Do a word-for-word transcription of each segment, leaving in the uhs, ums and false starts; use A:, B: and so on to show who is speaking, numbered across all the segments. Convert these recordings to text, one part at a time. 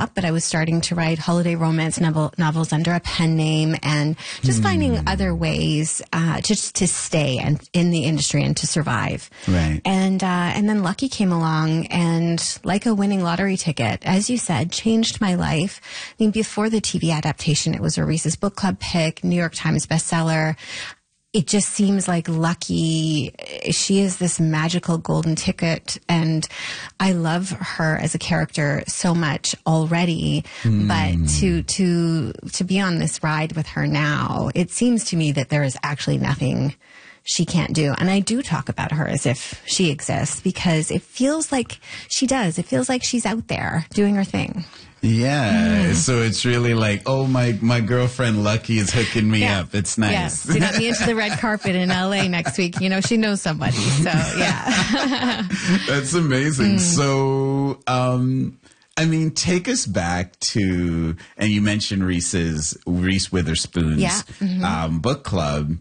A: stop, but I was starting to write holiday romance novel, novels under a pen name and just mm. finding other ways uh, just to stay and in the industry and to survive.
B: Right.
A: And, uh, and then Lucky came along and, like a winning lottery ticket, as you said, changed my life. I mean, before the T V adaptation, it was a Reese's Book Club pick, New York Times bestseller. It just seems like Lucky, she is this magical golden ticket, and I love her as a character so much already. Mm. But to to to be on this ride with her now, it seems to me that there is actually nothing she can't do. And I do talk about her as if she exists because it feels like she does. It feels like she's out there doing her thing.
B: Yeah, mm. So it's really like, oh, my, my girlfriend Lucky is hooking me
A: yeah.
B: up. It's nice.
A: Yeah. She got me into the red carpet in L A next week. You know, she knows somebody. So, yeah.
B: That's amazing. Mm. So, um, I mean, take us back to, and you mentioned Reese's, Reese Witherspoon's
A: yeah. mm-hmm.
B: um, book club.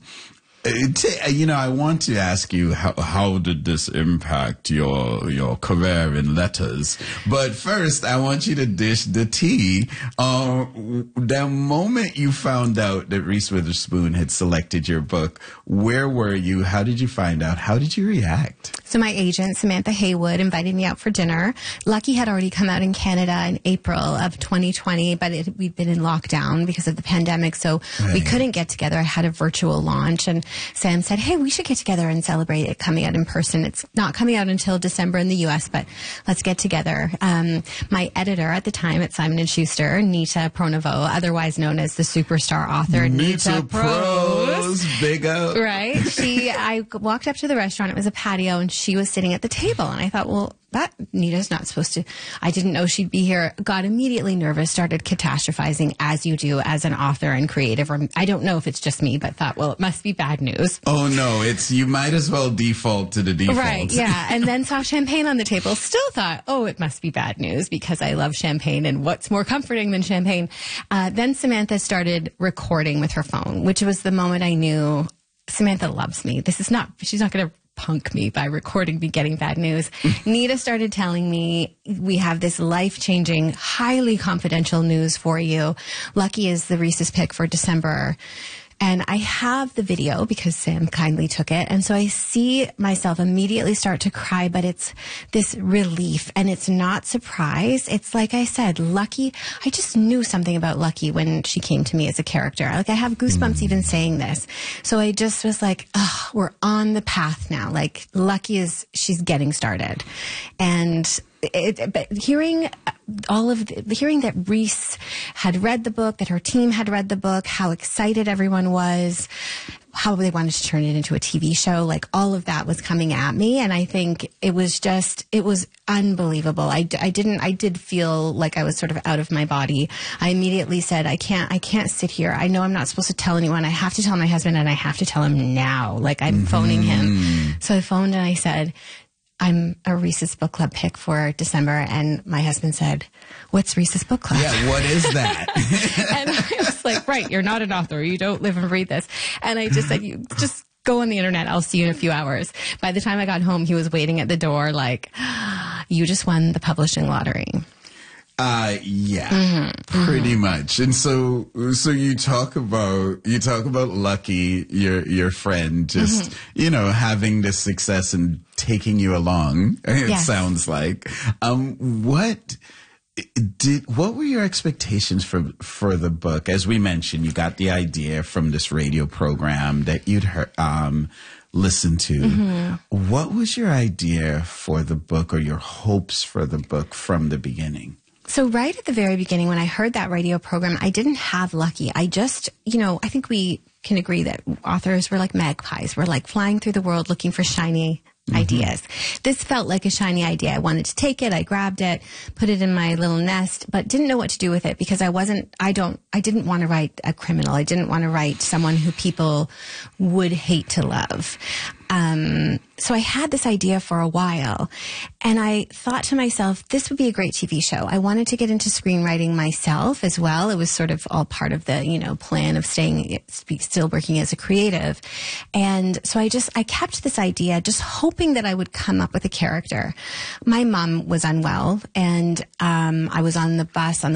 B: You know, I want to ask you how how did this impact your your career in letters? But first, I want you to dish the tea. Uh, the moment you found out that Reese Witherspoon had selected your book, where were you? How did you find out? How did you react?
A: So my agent, Samantha Haywood, invited me out for dinner. Lucky had already come out in Canada in April of twenty twenty, but it, we'd been in lockdown because of the pandemic, so right. we couldn't get together. I had a virtual launch, and Sam said, hey, we should get together and celebrate it coming out in person. It's not coming out until December in the U S, but let's get together. Um, my editor at the time at Simon and Schuster, Nita Pronovo, otherwise known as the superstar author, Nita, Nita Prose.
B: Big up.
A: Right. She, I walked up to the restaurant. It was a patio, and she was sitting at the table. And I thought, well, that Nita's not supposed to, I didn't know she'd be here. Got immediately nervous, started catastrophizing as you do as an author and creative. Or I don't know if it's just me, but thought, well, it must be bad news.
B: Oh no, it's, you might as well default to the default.
A: Right, yeah. And then saw champagne on the table. Still thought, oh, it must be bad news because I love champagne, and what's more comforting than champagne? Uh, then Samantha started recording with her phone, which was the moment I knew Samantha loves me. This is not, she's not going to punk me by recording me getting bad news. Nita started telling me, we have this life-changing, highly confidential news for you. Lucky is the Reese's pick for December. And I have the video because Sam kindly took it. And so I see myself immediately start to cry, but it's this relief, and it's not surprise. It's like I said, Lucky, I just knew something about Lucky when she came to me as a character. Like, I have goosebumps even saying this. So I just was like, oh, we're on the path now. Like, Lucky is, she's getting started. And It, but hearing all of the, hearing that Reese had read the book, that her team had read the book, how excited everyone was, how they wanted to turn it into a T V show, like all of that was coming at me. And I think it was just, it was unbelievable. I, I didn't, I did feel like I was sort of out of my body. I immediately said, I can't, I can't sit here. I know I'm not supposed to tell anyone. I have to tell my husband, and I have to tell him now. Like, I'm mm-hmm. phoning him. So I phoned and I said, I'm a Reese's Book Club pick for December. And my husband said, what's Reese's Book Club?
B: Yeah, what is that?
A: And I was like, right, you're not an author. You don't live and breathe this. And I just said, you just go on the internet. I'll see you in a few hours. By the time I got home, he was waiting at the door like, you just won the publishing lottery.
B: Uh, yeah,
A: mm-hmm.
B: pretty
A: mm-hmm.
B: much. And so, so you talk about, you talk about Lucky, your, your friend, just, mm-hmm. you know, having this success and taking you along, it
A: yes.
B: sounds like. Um, what did, what were your expectations for, for the book? As we mentioned, you got the idea from this radio program that you'd heard, um, listen to. Mm-hmm. What was your idea for the book, or your hopes for the book from the beginning?
A: So right at the very beginning, when I heard that radio program, I didn't have Lucky. I just, you know, I think we can agree that authors were like magpies. We're like flying through the world looking for shiny mm-hmm. ideas. This felt like a shiny idea. I wanted to take it. I grabbed it, put it in my little nest, but didn't know what to do with it because I wasn't, I don't, I didn't want to write a criminal. I didn't want to write someone who people would hate to love. Um, so I had this idea for a while, and I thought to myself, this would be a great T V show. I wanted to get into screenwriting myself as well. It was sort of all part of the, you know, plan of staying, still working as a creative. And so I just, I kept this idea, just hoping that I would come up with a character. My mom was unwell, and, um, I was on the bus on the